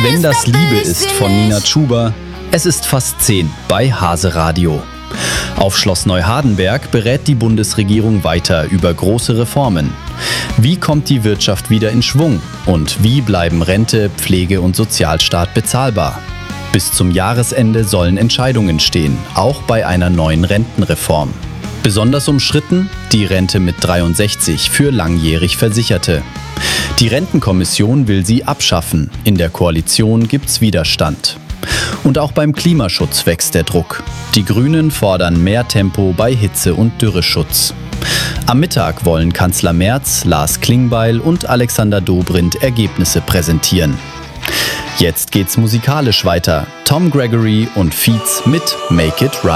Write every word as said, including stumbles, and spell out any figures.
Wenn das Liebe ist von Nina Chuba. Es ist fast zehn bei Hase Radio. Auf Schloss Neuhardenberg berät die Bundesregierung weiter über große Reformen. Wie kommt die Wirtschaft wieder in Schwung? Und wie bleiben Rente, Pflege und Sozialstaat bezahlbar? Bis zum Jahresende sollen Entscheidungen stehen, auch bei einer neuen Rentenreform. Besonders umstritten die Rente mit dreiundsechzig für langjährig Versicherte. Die Rentenkommission will sie abschaffen. In der Koalition gibt's Widerstand. Und auch beim Klimaschutz wächst der Druck. Die Grünen fordern mehr Tempo bei Hitze- und Dürreschutz. Am Mittag wollen Kanzler Merz, Lars Klingbeil und Alexander Dobrindt Ergebnisse präsentieren. Jetzt geht's musikalisch weiter. Tom Gregory und Feats mit Make It Right.